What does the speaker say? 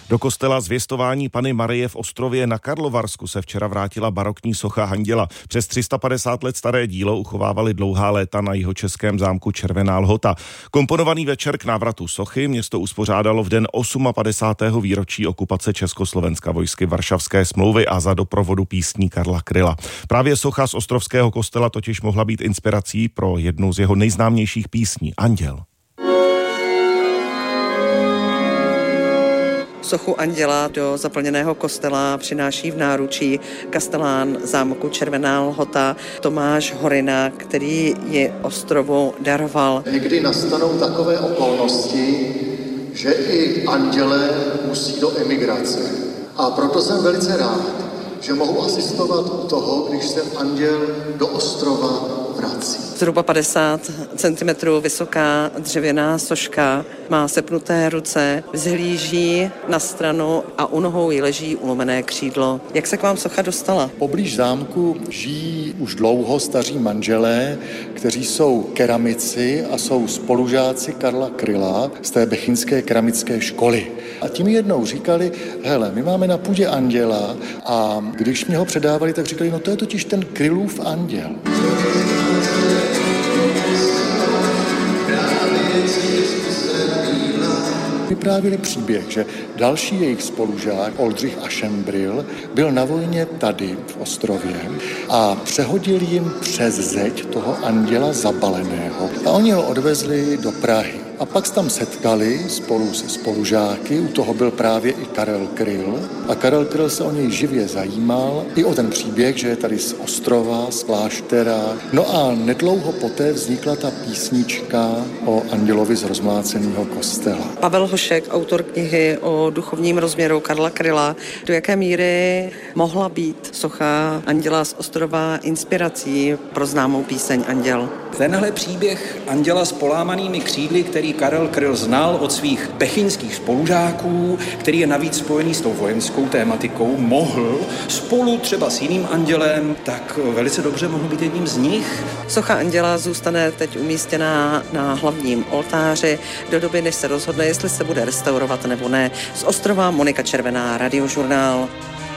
Do kostela Zvěstování Panny Marie v Ostrově na Karlovarsku se včera vrátila barokní socha Anděla. Přes 350 let staré dílo uchovávali dlouhá léta na jihočeském zámku Červená Lhota. Komponovaný večer k návratu sochy město uspořádalo v den 58. výročí okupace Československa vojsky Varšavské smlouvy a za doprovodu písní Karla Kryla. Právě socha z ostrovského kostela totiž mohla být inspirací pro jednu z jeho nejznámějších písní Anděl. Sochu Anděla do zaplněného kostela přináší v náručí kastelán zámku Červená Lhota Tomáš Horina, který ji ostrovu daroval. Někdy nastanou takové okolnosti, že i andělé musí do emigrace. A proto jsem velice rád, že mohu asistovat u toho, když se anděl do ostrova vrací. Zhruba 50 cm vysoká dřevěná soška, má sepnuté ruce, vzhlíží na stranu a u nohou jí leží ulomené křídlo. Jak se k vám socha dostala? Poblíž zámku žijí už dlouho staří manželé, kteří jsou keramici a jsou spolužáci Karla Kryla z té bechyňské keramické školy. A tím jednou říkali, hele, my máme na půdě anděla a když mě ho předávali, tak říkali, no to je totiž ten Krylův anděl. Vyprávěli příběh, že další jejich spolužák Oldřich Aschenbril byl na vojně tady v Ostrově a přehodil jim přes zeď toho anděla zabaleného. A oni ho odvezli do Prahy. A pak se tam setkali spolu se spolužáky, u toho byl právě i Karel Kryl. A Karel Kryl se o něj živě zajímal, i o ten příběh, že je tady z Ostrova, z kláštera. No a nedlouho poté vznikla ta písnička o andělovi z rozmláceného kostela. Pavel Hošek, autor knihy o duchovním rozměru Karla Kryla. Do jaké míry mohla být socha Anděla z Ostrova inspirací pro známou píseň Anděl? Tenhle příběh anděla s polámanými křídly, který Karel Kryl znal od svých bechyňských spolužáků, který je navíc spojený s tou vojenskou tématikou, mohl spolu třeba s jiným andělem, tak velice dobře mohl být jedním z nich. Socha Anděla zůstane teď umístěná na hlavním oltáři do doby, než se rozhodne, jestli se bude restaurovat nebo ne. Z Ostrova Monika Červená, Radiožurnál.